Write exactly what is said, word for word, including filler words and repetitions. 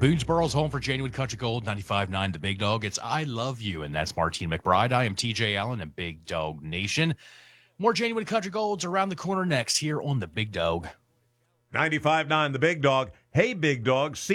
Boonesboro's home for Genuine Country Gold, ninety-five point nine The Big Dog. It's I Love You, and that's Martine McBride. I am T J Allen and Big Dog Nation. More Genuine Country Golds around the corner next here on The Big Dog. ninety-five point nine The Big Dog. Hey, Big Dog.